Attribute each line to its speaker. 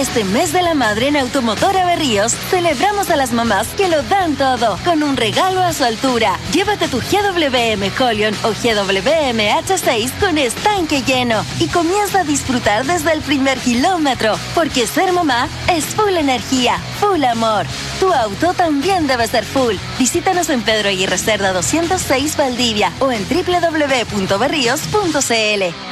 Speaker 1: Este mes de la madre en Automotora Berríos celebramos a las mamás que lo dan todo con un regalo a su altura. Llévate tu GWM Holion o GWM H6 con estanque lleno y comienza a disfrutar desde el primer kilómetro, porque ser mamá es full energía, full amor. Tu auto también debe ser full. Visítanos en Pedro Aguirre Cerda 206 Valdivia o en www.berrios.cl.